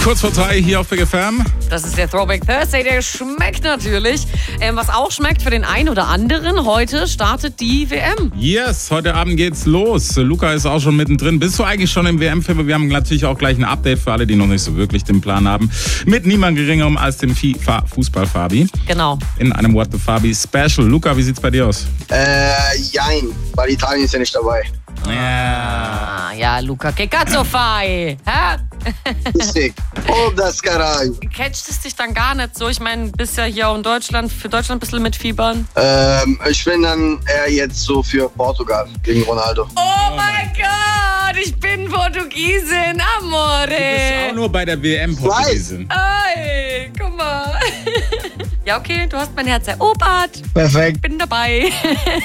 Kurz vor 3 hier auf Big FM. Das ist der Throwback Thursday, der schmeckt natürlich. Was auch schmeckt für den einen oder anderen, heute startet die WM. Yes, heute Abend geht's los. Luca ist auch schon mittendrin. Bist du eigentlich schon im WM-Film? Wir haben natürlich auch gleich ein Update für alle, die noch nicht so wirklich den Plan haben. Mit niemand geringerem als dem FIFA-Fußball-Fabi. Genau. In einem What the Fabi Special. Luca, wie sieht's bei dir aus? Jein, weil Italien ist ja nicht dabei. Ja, Luca, che cazzo fai? Hä? Richtig. Oh, das Caralho. Catcht es dich dann gar nicht so? Ich meine, bist ja hier auch in Deutschland, für Deutschland ein bisschen mitfiebern. Ich bin dann eher jetzt so für Portugal gegen Ronaldo. Oh mein Gott, ich bin Portugiesin, amore. Du bist auch nur bei der WM Portugiesin. Ey, guck mal. Ja, okay, du hast mein Herz erobert. Perfekt. Bin dabei.